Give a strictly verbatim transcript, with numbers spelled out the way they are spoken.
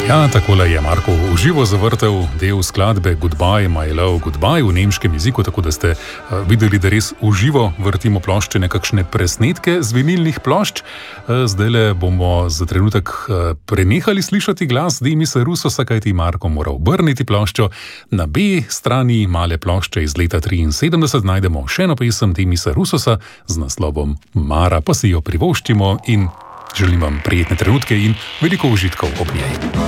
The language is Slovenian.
Ja, takole je Marko v živo zavrtel del skladbe Goodbye, my love, goodbye v nemškem jeziku, tako da ste uh, videli, da res v živo vrtimo plošče, nekakšne presnetke z vinilnih plošč. Uh, zdajle bomo za trenutek uh, prenehali slišati glas Demisa Russosa, kajti Marko mora obrniti ploščo. Na B strani male plošče iz leta triinsedemdeset najdemo še eno pesem Demisa Russosa z naslovom Mara, pa si jo privoščimo in želim vam prijetne trenutke in veliko užitkov ob njej.